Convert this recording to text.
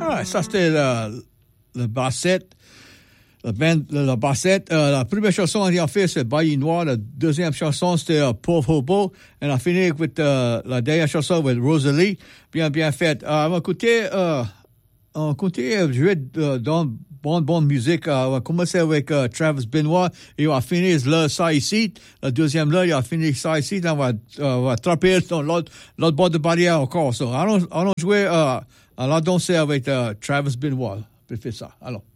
Ouais, ça c'était le bassette. La bassette. La première chanson qu'on a fait, c'est Bailli Noir. La deuxième chanson, c'était Pauvre Hobo. Et on a fini avec la dernière chanson avec Rosalie. Bien fait. On va écouter jouer dans bonne musique. On va commencer avec Travis Benoit. Et on va finir là, ça ici. La deuxième là, il va finir ça ici. On va attraper dans l'autre bord de barrière encore. So, allons jouer, allons danser avec Travis Benoit. On peut faire ça. Alors.